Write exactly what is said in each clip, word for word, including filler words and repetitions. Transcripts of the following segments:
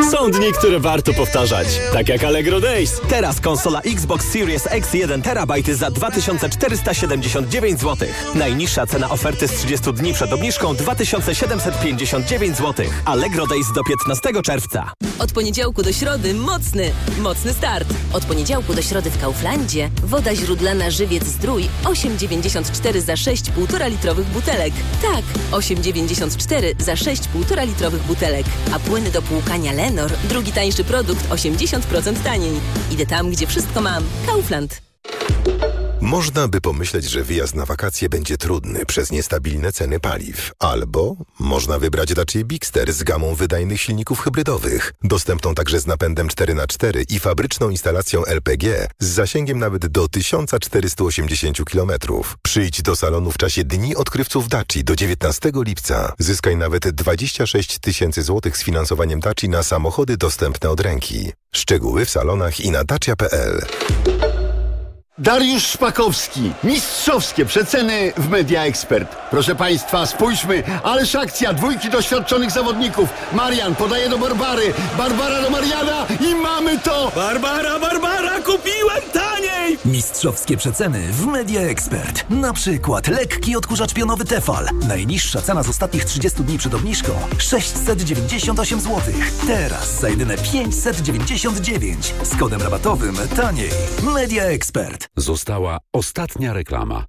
Są dni, które warto powtarzać. Tak jak Allegro Days. Teraz konsola Xbox Series X jeden terabajt za dwa tysiące czterysta siedemdziesiąt dziewięć złotych. Najniższa cena oferty z trzydziestu dni przed obniżką dwa tysiące siedemset pięćdziesiąt dziewięć złotych. Allegro Days do piętnastego czerwca. Od poniedziałku do środy mocny, mocny start. Od poniedziałku do środy w Kauflandzie woda źródlana Żywiec Zdrój osiem dziewięćdziesiąt cztery za sześć półtora litrowych butelek. Tak, osiem dziewięćdziesiąt cztery za sześć półtora litrowych butelek. A płyny do płukania Lenor, drugi tańszy produkt, osiemdziesiąt procent taniej. Idę tam, gdzie wszystko mam. Kaufland. Można by pomyśleć, że wyjazd na wakacje będzie trudny przez niestabilne ceny paliw. Albo można wybrać Dacia Bigster z gamą wydajnych silników hybrydowych, dostępną także z napędem cztery na cztery i fabryczną instalacją L P G z zasięgiem nawet do tysiąc czterysta osiemdziesiąt kilometrów. Przyjdź do salonu w czasie Dni Odkrywców Daci do dziewiętnastego lipca. Zyskaj nawet dwadzieścia sześć tysięcy złotych z finansowaniem Daci na samochody dostępne od ręki. Szczegóły w salonach i na dacia kropka p l. Dariusz Szpakowski. Mistrzowskie przeceny w Media Expert. Proszę Państwa, spójrzmy. Ależ akcja. Dwójki doświadczonych zawodników. Marian podaje do Barbary. Barbara do Mariana i mamy to! Barbara, Barbara, kupiłem taniej! Mistrzowskie przeceny w Media Expert. Na przykład lekki odkurzacz pionowy Tefal. Najniższa cena z ostatnich trzydziestu dni przed obniżką sześćset dziewięćdziesiąt osiem złotych. Teraz za jedyne pięćset dziewięćdziesiąt dziewięć. Z kodem rabatowym taniej. Media Expert. Została ostatnia reklama.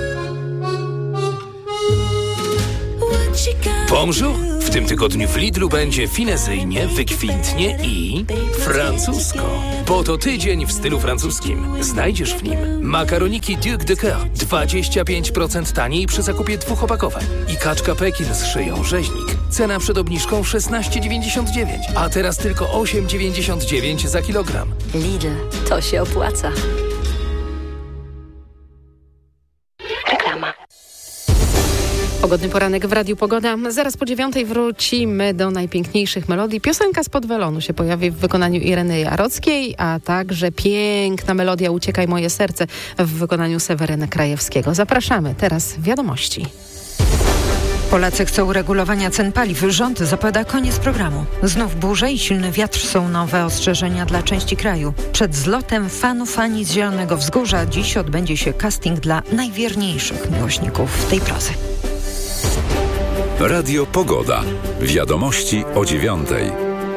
Bonjour! W tym tygodniu w Lidlu będzie finezyjnie, wykwintnie i francusko. Bo to tydzień w stylu francuskim. Znajdziesz w nim makaroniki Duc de Coeur dwadzieścia pięć procent taniej przy zakupie dwóch opakowań i kaczka Pekin z szyją rzeźnik. Cena przed obniżką szesnaście dziewięćdziesiąt dziewięć, a teraz tylko osiem dziewięćdziesiąt dziewięć za kilogram. Lidl, to się opłaca. Pogodny poranek w Radiu Pogoda. Zaraz po dziewiątej wrócimy do najpiękniejszych melodii. Piosenka Spod welonu się pojawi w wykonaniu Ireny Jarockiej, a także piękna melodia Uciekaj moje serce w wykonaniu Seweryna Krajewskiego. Zapraszamy. Teraz wiadomości. Polacy chcą uregulowania cen paliw. Rząd zapowiada koniec programu. Znów burze i silny wiatr są nowe ostrzeżenia dla części kraju. Przed zlotem fanów Ani z Zielonego Wzgórza dziś odbędzie się casting dla najwierniejszych miłośników tej prozy. Radio Pogoda. Wiadomości o dziewiątej.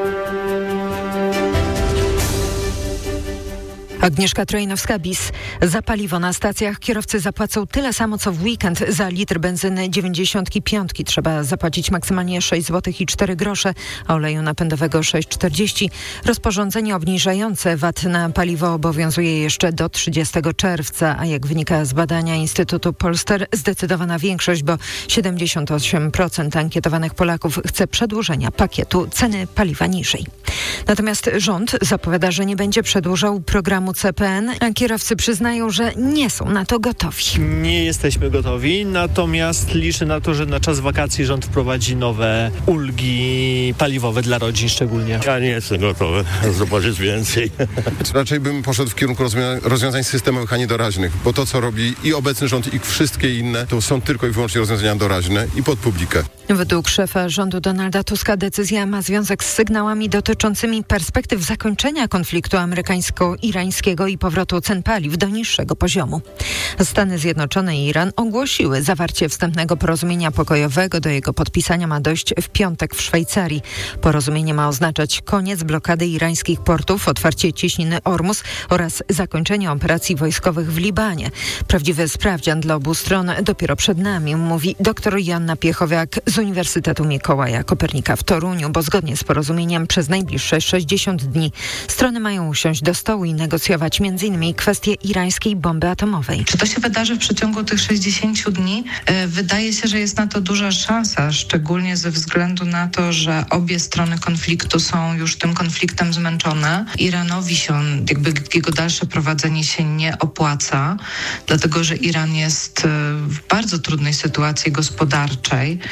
Agnieszka Trojnowska-Bis. Za paliwo na stacjach kierowcy zapłacą tyle samo co w weekend. Za litr benzyny dziewięćdziesiątki piątki trzeba zapłacić maksymalnie sześć złotych i cztery grosze, a oleju napędowego sześć czterdzieści. Rozporządzenie obniżające V A T na paliwo obowiązuje jeszcze do trzydziestego czerwca, a jak wynika z badania Instytutu Polster, zdecydowana większość, bo siedemdziesiąt osiem procent ankietowanych Polaków chce przedłużenia pakietu ceny paliwa niżej. Natomiast rząd zapowiada, że nie będzie przedłużał programu C P N, a kierowcy przyznają, że nie są na to gotowi. Nie jesteśmy gotowi, natomiast liczę na to, że na czas wakacji rząd wprowadzi nowe ulgi paliwowe dla rodzin szczególnie. Ja nie jestem gotowy zobaczyć więcej. Raczej bym poszedł w kierunku rozwią- rozwiązań systemowych, a nie doraźnych, bo to, co robi i obecny rząd, i wszystkie inne, to są tylko i wyłącznie rozwiązania doraźne i pod publikę. Według szefa rządu Donalda Tuska decyzja ma związek z sygnałami dotyczącymi perspektyw zakończenia konfliktu amerykańsko-irańskiego i powrotu cen paliw do niższego poziomu. Stany Zjednoczone i Iran ogłosiły zawarcie wstępnego porozumienia pokojowego. Do jego podpisania ma dojść w piątek w Szwajcarii. Porozumienie ma oznaczać koniec blokady irańskich portów, otwarcie cieśniny Ormus oraz zakończenie operacji wojskowych w Libanie. Prawdziwy sprawdzian dla obu stron dopiero przed nami, mówi dr Joanna Piechowiak z Uniwersytetu Mikołaja Kopernika w Toruniu, bo zgodnie z porozumieniem przez najbliższe sześćdziesiąt dni strony mają usiąść do stołu i negocjować między innymi kwestię irańskiej bomby atomowej. Czy to się wydarzy w przeciągu tych sześćdziesięciu dni? Wydaje się, że jest na to duża szansa, szczególnie ze względu na to, że obie strony konfliktu są już tym konfliktem zmęczone. Iranowi się on, jakby jego dalsze prowadzenie się nie opłaca, dlatego że Iran jest w bardzo trudnej sytuacji gospodarczej.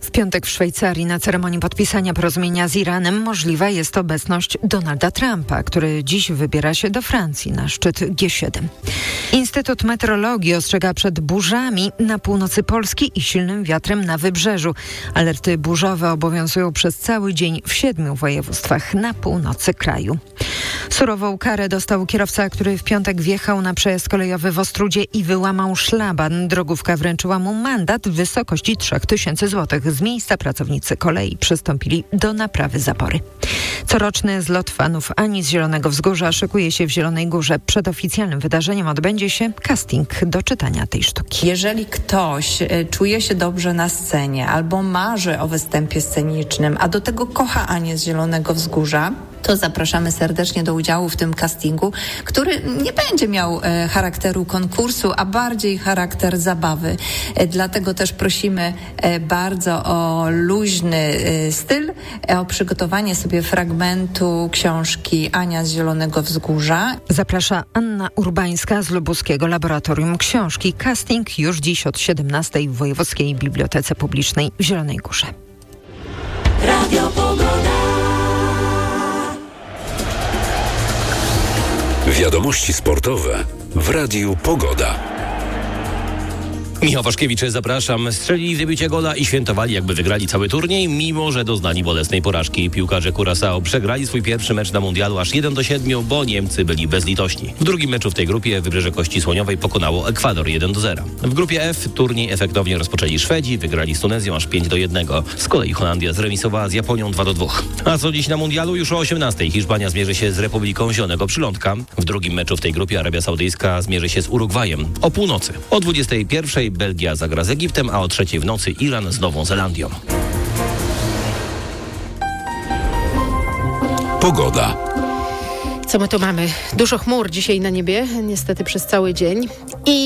W piątek w Szwajcarii na ceremonii podpisania porozumienia z Iranem możliwa jest obecność Donalda Trumpa, który dziś wybiera się do Francji na szczyt G siedem. Instytut Meteorologii ostrzega przed burzami na północy Polski i silnym wiatrem na wybrzeżu. Alerty burzowe obowiązują przez cały dzień w siedmiu województwach na północy kraju. Surową karę dostał kierowca, który w piątek wjechał na przejazd kolejowy w Ostródzie i wyłamał szlaban. Drogówka wręczyła mu mandat w wysokości trzy tysiące złotych. Z miejsca pracownicy kolei przystąpili do naprawy zapory. Coroczny zlot fanów Ani z Zielonego Wzgórza szykuje się w Zielonej Górze. Przed oficjalnym wydarzeniem odbędzie się casting do czytania tej sztuki. Jeżeli ktoś czuje się dobrze na scenie albo marzy o występie scenicznym, a do tego kocha Anię z Zielonego Wzgórza, to zapraszamy serdecznie do udziału w tym castingu, który nie będzie miał e, charakteru konkursu, a bardziej charakter zabawy. E, dlatego też prosimy e, bardzo o luźny e, styl, e, o przygotowanie sobie fragmentu książki Ania z Zielonego Wzgórza. Zaprasza Anna Urbańska z Lubuskiego Laboratorium Książki. Casting już dziś od siedemnastej w Wojewódzkiej Bibliotece Publicznej w Zielonej Górze. Radio Pogoda. Wiadomości sportowe w Radiu Pogoda. Michał Waszkiewicz, zapraszam. Strzelili w debiucie gola i świętowali, jakby wygrali cały turniej, mimo że doznali bolesnej porażki. Piłkarze Curaçao przegrali swój pierwszy mecz na mundialu aż jeden do siedmiu, bo Niemcy byli bezlitośni. W drugim meczu w tej grupie Wybrzeże Kości Słoniowej pokonało Ekwador jeden do zera. W grupie F turniej efektownie rozpoczęli Szwedzi, wygrali z Tunezją aż pięć do jednego. Z kolei Holandia zremisowała z Japonią dwa do dwóch. A co dziś na mundialu? Już o osiemnastej Hiszpania zmierzy się z Republiką Zielonego Przylądka. W drugim meczu w tej grupie Arabia Saudyjska zmierzy się z Urugwajem. O północy. O dwudziestej pierwszej Belgia zagra z Egiptem, a o trzeciej w nocy Iran z Nową Zelandią. Pogoda. Co my tu mamy? Dużo chmur dzisiaj na niebie, niestety przez cały dzień. I